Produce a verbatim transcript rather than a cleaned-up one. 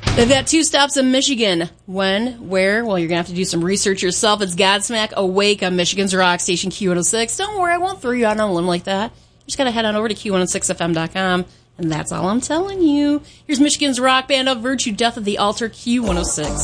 They've got two stops in Michigan. When, where? Well, you're going to have to do some research yourself. It's Godsmack Awake on Michigan's Rock Station Q one oh six. Don't worry, I won't throw you out on a limb like that. You just got to head on over to Q one oh six F M dot com, and that's all I'm telling you. Here's Michigan's rock band of Virtue, Death of the Altar, Q one oh six.